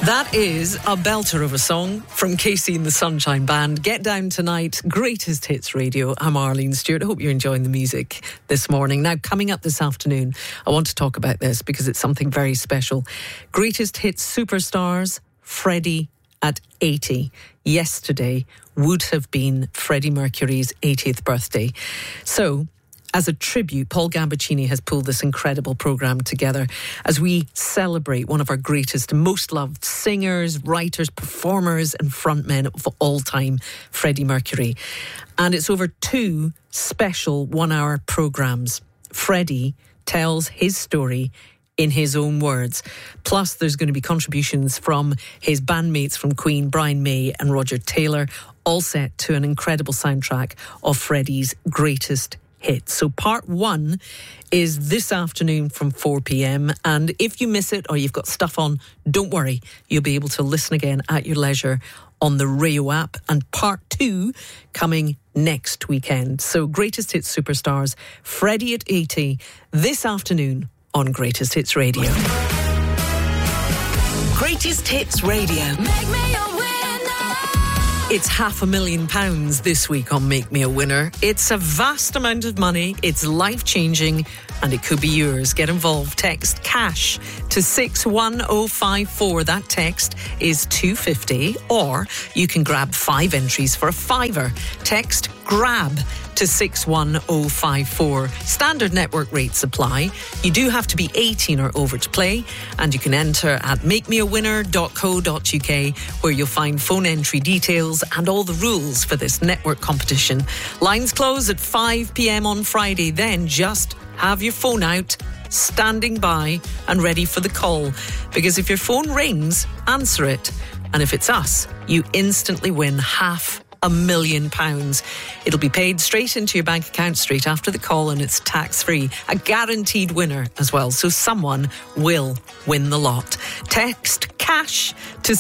That is a belter of a song from Casey and the Sunshine Band. Get Down Tonight, Greatest Hits Radio. I'm Arlene Stewart. I hope you're enjoying the music this morning. Now, coming up this afternoon, I want to talk about this because it's something very special. Greatest Hits superstars, Freddie at 80. Yesterday would have been Freddie Mercury's 80th birthday. So, as a tribute, Paul Gambaccini has pulled this incredible programme together as we celebrate one of our greatest, most loved singers, writers, performers and frontmen of all time, Freddie Mercury. And it's over 2 special 1-hour programmes. Freddie tells his story in his own words. Plus, there's going to be contributions from his bandmates from Queen, Brian May and Roger Taylor, all set to an incredible soundtrack of Freddie's greatest hits. So part 1 is this afternoon from 4 p.m. And if you miss it or you've got stuff on, don't worry. You'll be able to listen again at your leisure on the Rio app. And part 2 coming next weekend. So Greatest Hits superstars, Freddie at 80, this afternoon on Greatest Hits Radio. Greatest Hits Radio. Make me a winner. It's £500,000 this week on Make Me a Winner. It's a vast amount of money. It's life-changing and it could be yours. Get involved. Text CASH to 61054. That text is $2.50, or you can grab 5 entries for a £5. Text GRAB to 61054. Standard network rates apply. You do have to be 18 or over to play, and you can enter at makemeawinner.co.uk, where you'll find phone entry details and all the rules for this network competition. Lines close at 5 p.m. on Friday. Then just have your phone out, standing by and ready for the call, because if your phone rings, answer it, and if it's us, you instantly win £500,000. It'll be paid straight into your bank account straight after the call, and it's tax-free. A guaranteed winner as well, so someone will win the lot. Text CASH to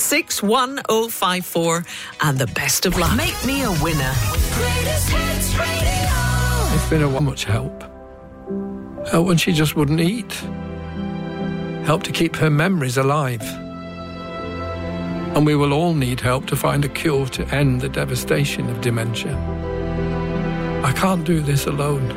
61054, and the best of luck. Make me a winner. Greatest Hits Radio. It's been a much help. Help when she just wouldn't eat. Help to keep her memories alive. And we will all need help to find a cure to end the devastation of dementia. I can't do this alone.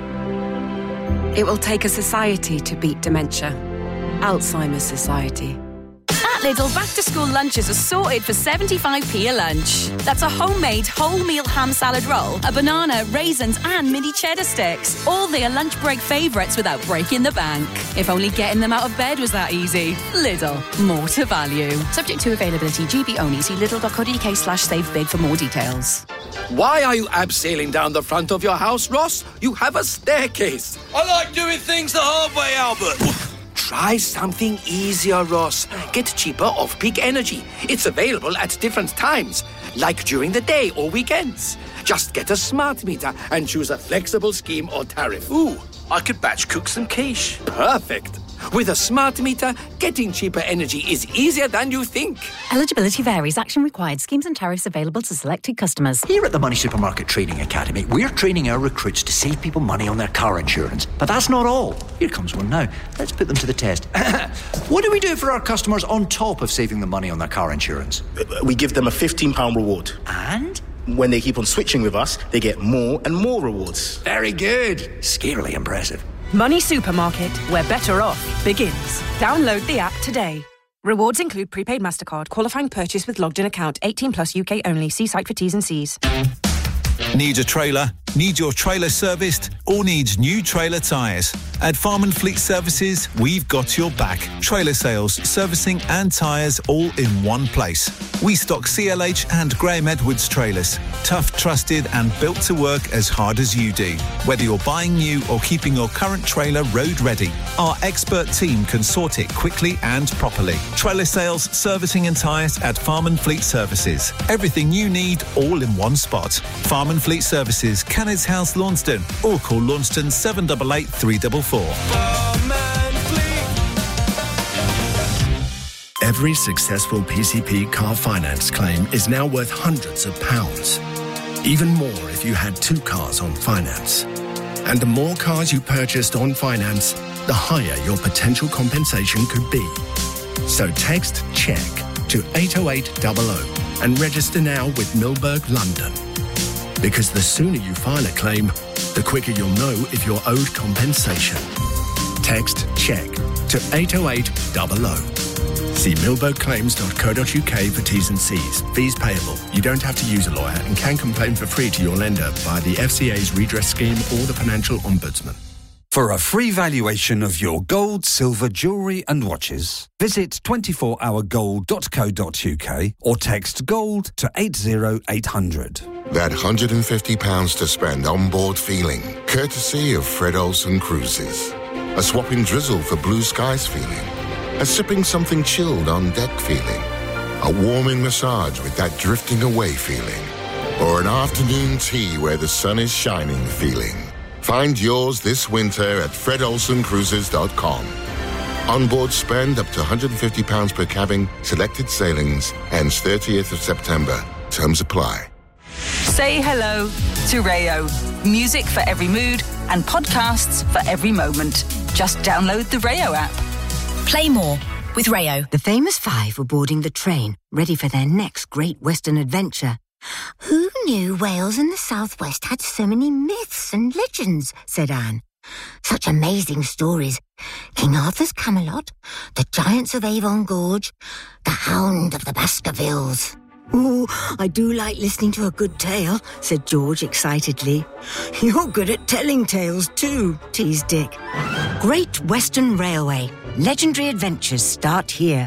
It will take a society to beat dementia. Alzheimer's Society. At Lidl, back-to-school lunches are sorted for 75p a lunch. That's a homemade wholemeal ham salad roll, a banana, raisins and mini cheddar sticks. All their lunch break favourites without breaking the bank. If only getting them out of bed was that easy. Lidl, more to value. Subject to availability, GB only. See lidl.co.uk/savebig for more details. Why are you abseiling down the front of your house, Ross? You have a staircase. I like doing things the hard way, Albert. Try something easier, Ross. Get cheaper off-peak energy. It's available at different times, like during the day or weekends. Just get a smart meter and choose a flexible scheme or tariff. Ooh, I could batch cook some quiche. Perfect. With a smart meter, getting cheaper energy is easier than you think. Eligibility varies. Action required. Schemes and tariffs available to selected customers. Here at the Money Supermarket Training Academy, we're training our recruits to save people money on their car insurance. But that's not all. Here comes one now. Let's put them to the test. What do we do for our customers on top of saving them money on their car insurance? We give them a £15 reward. And? When they keep on switching with us, they get more and more rewards. Very good. Scarily impressive. Money Supermarket, where better off begins. Download the app today. Rewards include prepaid MasterCard, qualifying purchase with logged in account, 18 plus UK only. See site for T's and C's. Need a trailer? Need your trailer serviced? Or needs new trailer tyres? At Farm and Fleet Services, we've got your back. Trailer sales, servicing and tyres all in one place. We stock CLH and Graham Edwards trailers. Tough, trusted and built to work as hard as you do. Whether you're buying new or keeping your current trailer road ready, our expert team can sort it quickly and properly. Trailer sales, servicing and tyres at Farm and Fleet Services. Everything you need all in one spot. Farm and Fleet Services, Cannons House, Launceston, or call Launceston 788 344. Every successful PCP car finance claim is now worth hundreds of pounds. Even more if you had 2 cars on finance. And the more cars you purchased on finance, the higher your potential compensation could be. So text CHECK to 80800 and register now with Milberg London. Because the sooner you file a claim, the quicker you'll know if you're owed compensation. Text CHECK to 80800. See milbergclaims.co.uk for T's and C's. Fees payable. You don't have to use a lawyer and can complain for free to your lender via the FCA's redress scheme or the Financial Ombudsman. For a free valuation of your gold, silver, jewellery and watches, visit 24hourgold.co.uk or text GOLD to 80800. That £150 to spend on board feeling, courtesy of Fred Olsen Cruises. A swapping drizzle for blue skies feeling. A sipping something chilled on deck feeling. A warming massage with that drifting away feeling. Or an afternoon tea where the sun is shining feeling. Find yours this winter at fredolsencruises.com. Onboard spend up to £150 per cabin, selected sailings, ends 30th of September. Terms apply. Say hello to Rayo. Music for every mood and podcasts for every moment. Just download the Rayo app. Play more with Rayo. The famous five were boarding the train, ready for their next great Western adventure. Who knew Wales and the Southwest had so many myths and legends, said Anne. Such amazing stories. King Arthur's Camelot, the Giants of Avon Gorge, the Hound of the Baskervilles. Ooh, I do like listening to a good tale, said George excitedly. You're good at telling tales too, teased Dick. Great Western Railway. Legendary adventures start here.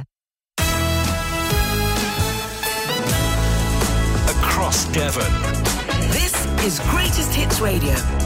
Across Devon. This is Greatest Hits Radio.